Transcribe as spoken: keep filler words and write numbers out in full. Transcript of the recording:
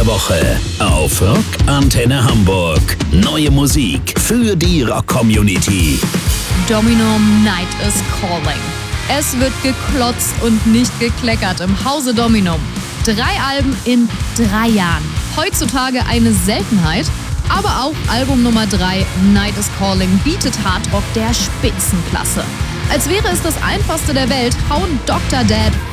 der Woche auf Rock Antenne Hamburg. Neue Musik für die Rock-Community. Dominum Night is Calling. Es wird geklotzt und nicht gekleckert im Hause Dominum. Drei Alben in drei Jahren. Heutzutage eine Seltenheit, aber auch Album Nummer drei, Night is Calling, bietet Hardrock der Spitzenklasse. Als wäre es das einfachste der Welt, hauen Doktor Dad